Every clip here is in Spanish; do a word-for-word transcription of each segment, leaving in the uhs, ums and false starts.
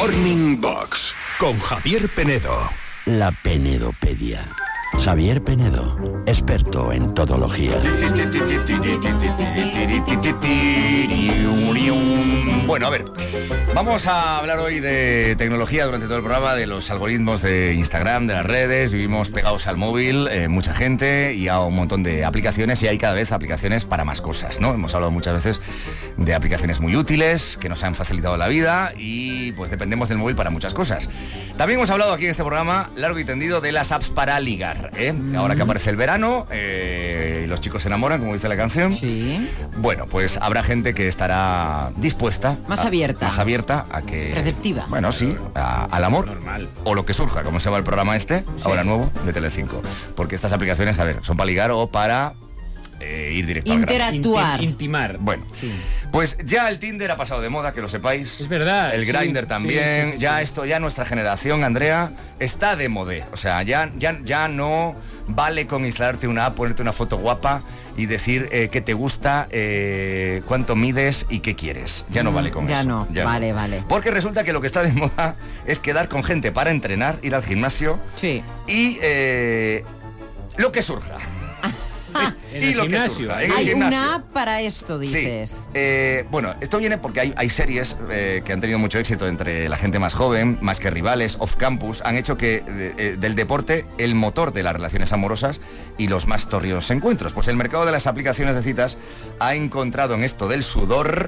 Morning Box con Javier Penedo. La Penedopedia. Javier Penedo, experto en todología. Bueno, a ver, vamos a hablar hoy de tecnología durante todo el programa, de los algoritmos de Instagram, de las redes. Vivimos pegados al móvil, eh, mucha gente, y a un montón de aplicaciones, y hay cada vez aplicaciones para más cosas, ¿no? Hemos hablado muchas veces de aplicaciones muy útiles, que nos han facilitado la vida, y pues dependemos del móvil para muchas cosas. También hemos hablado aquí en este programa, largo y tendido, de las apps para ligar, ¿eh? Mm. Ahora que aparece el verano, eh, los chicos se enamoran, como dice la canción. Sí. Bueno, pues habrá gente que estará dispuesta, más a, abierta, más abierta a que, receptiva. Bueno, sí, a, al amor. Normal. O lo que surja, como se llama el programa este, sí, ahora nuevo, de Telecinco. Porque estas aplicaciones, a ver, son para ligar o para eh, ir directo interactuar, al grano. Intimar. Bueno, sí. Pues ya el Tinder ha pasado de moda, que lo sepáis. Es verdad. El sí, Grindr también. Sí, sí, sí, ya sí. Esto, ya nuestra generación, Andrea, está de modé. O sea, ya, ya, ya no vale con instalarte una app, ponerte una foto guapa y decir eh, qué te gusta, eh, cuánto mides y qué quieres. Ya no vale con ya eso. No. Ya vale, no. vale. Porque resulta que lo que está de moda es quedar con gente para entrenar, ir al gimnasio. Sí. Y eh, lo que surja. En y el lo gimnasio. que surja, en Hay el gimnasio. una app para esto, dices. Sí. Eh, bueno, esto viene porque hay, hay series eh, que han tenido mucho éxito entre la gente más joven, más que rivales, off campus, han hecho que eh, del deporte el motor de las relaciones amorosas y los más torridos encuentros. Pues el mercado de las aplicaciones de citas ha encontrado en esto del sudor,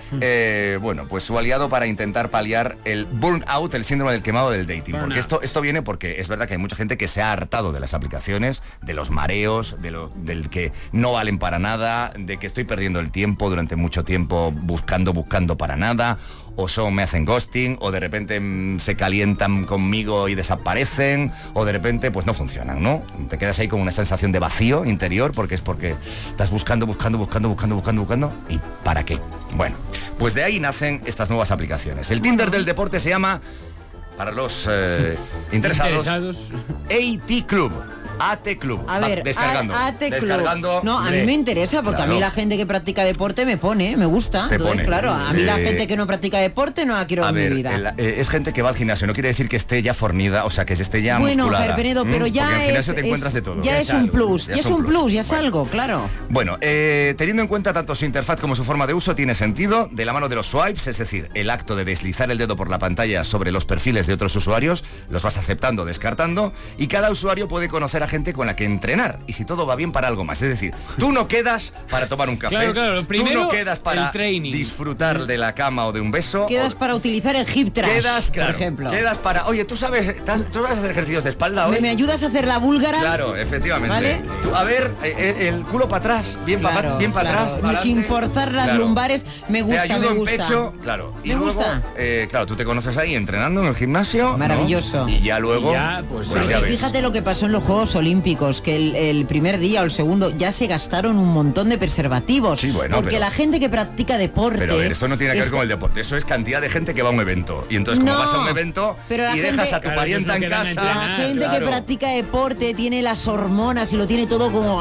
eh, bueno, pues su aliado para intentar paliar el burnout, el síndrome del quemado del dating. Burnout. Porque esto, esto viene porque es verdad que hay mucha gente que se ha hartado de las aplicaciones, de los mareos, de lo, del que no valen para nada, de que estoy perdiendo el tiempo durante mucho tiempo buscando, buscando para nada, o son, me hacen ghosting, o de repente mmm, se calientan conmigo y desaparecen, o de repente pues no funcionan, ¿no? Te quedas ahí con una sensación de vacío interior, porque es porque estás buscando, buscando, buscando, buscando, buscando, buscando, ¿y para qué? Bueno, pues de ahí nacen estas nuevas aplicaciones. El Tinder del deporte se llama, para los eh, interesados, Interesados. A T Club. A T Club. A ver, Va, descargando. A T Club. Descargando. No, a mí me interesa porque Claro. a mí la gente que practica deporte me pone, me gusta. Te Entonces, pone. claro, a mí la Eh, gente que no practica deporte no la quiero A en ver, mi vida. el- eh, es gente que va al gimnasio, no quiere decir que esté ya fornida, o sea, que se esté ya Bueno, musculada. Javier Penedo, pero ¿Mm? ya Porque en el gimnasio es, te encuentras es- de todo. Ya Ya es es un algo, plus, ya ya es es un un plus. plus, ya es Bueno. algo, claro. Bueno, eh, teniendo en cuenta tanto su interfaz como su forma de uso, tiene sentido, de la mano de los swipes, es decir, el acto de deslizar el dedo por la pantalla sobre los perfiles de otros usuarios, los vas aceptando, descartando, y cada usuario puede conocer a gente con la que entrenar, y si todo va bien, para algo más. Es decir, tú no quedas para tomar un café, Claro, claro, primero, tú no quedas para el training. disfrutar de la cama o de un beso. Quedas o- para utilizar el hip thrust, Quedas, claro, por ejemplo. quedas para... Oye, ¿tú sabes, tú vas a hacer ejercicios de espalda hoy? ¿Me, me ayudas a hacer la búlgara? Claro, efectivamente. ¿Vale? Tú, a ver, eh, el culo para atrás, bien para Claro, bien para claro. atrás. para Sin adelante. forzar las Claro. lumbares, me gusta, Te ayudo me en gusta. pecho, claro. Y Me luego, gusta. eh, claro, tú te conoces ahí entrenando en el gimnasio, ¿no? Maravilloso. Y ya luego, Y ya, pues, pues sí, ya Sí, ves. fíjate lo que pasó en los Juegos Olímpicos, que el, el primer día o el segundo ya se gastaron un montón de preservativos. Sí, bueno, porque pero- la gente que practica deporte... Pero a ver, esto no tiene que ver esto- con el deporte, eso es cantidad de gente que va a un evento. Y entonces, como No, vas a un evento pero la y dejas gente- a tu Claro, parienta eso es en lo que dan a casa. La entrenar, gente claro. que practica deporte tiene las hormonas y lo tiene todo como...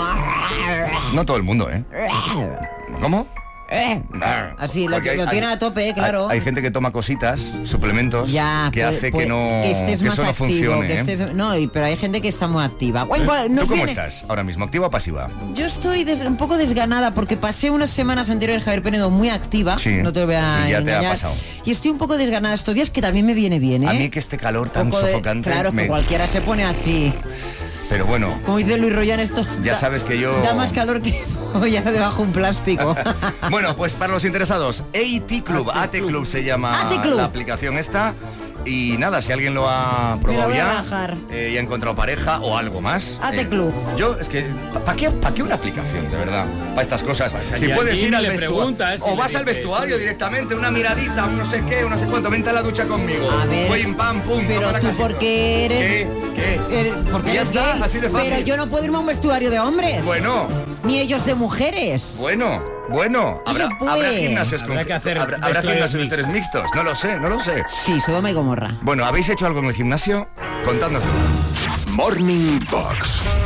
No todo el mundo, ¿eh? ¿Cómo? Así, lo, Porque hay- lo tiene hay- a tope, claro. Hay, hay gente que toma cositas, suplementos, Ya, que puede- hace puede- que no que estés que más eso no activo, funcione. que ¿eh? estés, no, y- pero hay gente que está muy activa. Bueno, nos ¿Tú cómo viene- estás ahora mismo? ¿Activa o pasiva? Yo estoy des- un poco desganada porque pasé unas semanas anteriores, Javier Penedo, muy activa. Sí, No te voy a y ya te ha engañar. pasado. Y estoy un poco desganada estos días, que también me viene bien, ¿eh? A mí que este calor tan Poco de- sofocante. Claro, me- que cualquiera se pone así. Pero bueno, Como dice Luis Royan, esto... Ya da- sabes que yo- Da más calor que olla debajo un plástico. bueno, pues para los interesados, A T Club, A T Club se llama A T Club. la aplicación esta. Y nada, si alguien lo ha probado voy a ya bajar. eh, y ha encontrado pareja o algo más. A T eh, Club. Yo, es que, ¿para qué, pa qué una aplicación, de verdad? Para estas cosas. Pues si allí puedes alguien ir al le vestuario. preguntas y O le vas al dices, vestuario sí. directamente, una miradita, un no sé qué, un no sé cuánto. Vente a la ducha conmigo. A ver, Pim, pam, pum. pero toma la tú casita. porque eres... ¿Qué? ¿Qué? eres- porque Y ya eres está, gay. así de fácil. Pero yo no puedo irme a un vestuario de hombres. Bueno, Ni ellos de mujeres. bueno, bueno. No Habrá, se puede. habrá gimnasios con... Habrá que hacer habrá, habrá vestuarios gimnasios mixtos. mixtos. No lo sé, no lo sé. Sí, Sodoma y Gomorra. Bueno, ¿habéis hecho algo en el gimnasio? Contádnoslo. Morning Box